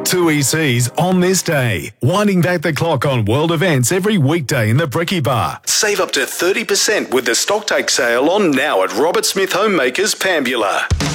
Two ECs on this day. Winding back the clock on world events every weekday in the Bricky Bar. Save up to 30% with the stocktake sale on now at Robert Smith Homemakers Pambula.